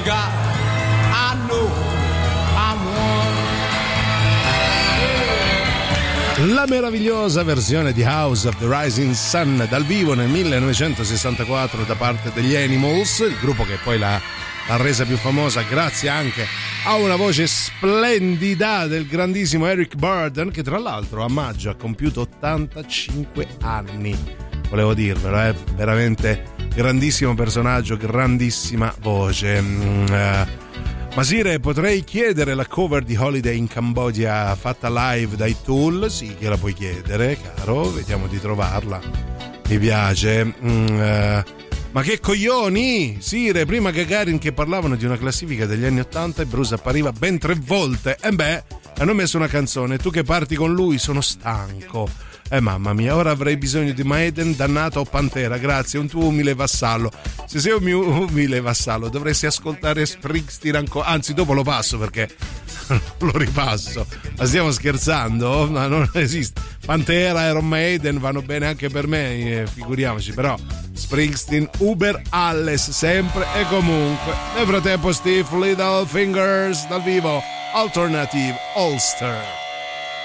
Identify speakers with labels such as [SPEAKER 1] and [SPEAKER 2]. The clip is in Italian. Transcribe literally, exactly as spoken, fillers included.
[SPEAKER 1] God, I know I'm one.
[SPEAKER 2] La meravigliosa versione di House of the Rising Sun dal vivo nel millenovecentosessantaquattro da parte degli Animals, il gruppo che poi l'ha, l'ha resa più famosa grazie anche a una voce splendida del grandissimo Eric Burdon, che tra l'altro a maggio ha compiuto ottantacinque anni. Volevo dirvelo, è veramente grandissimo personaggio, grandissima voce. Mm, uh, Masire, potrei chiedere la cover di Holiday in Cambodia fatta live dai Tool? Sì, che la puoi chiedere, caro, vediamo di trovarla. Mi piace. Mm, uh, ma che coglioni! Sire, prima Gagarin che parlavano di una classifica degli anni ottanta e Bruce appariva ben tre volte. E beh, hanno messo una canzone, tu che parti con lui, sono stanco. Eh mamma mia, ora avrei bisogno di Maiden, Dannata o Pantera, grazie, un tuo umile vassallo. Se sei un mio umile vassallo dovresti ascoltare Springsteen ancora, anzi dopo lo passo perché lo ripasso. Ma stiamo scherzando? Ma non esiste. Pantera, Iron Maiden vanno bene anche per me, eh, figuriamoci, però Springsteen, Uber alles, sempre e comunque. Nel frattempo Steve Little Fingers dal vivo, Alternative Ulster.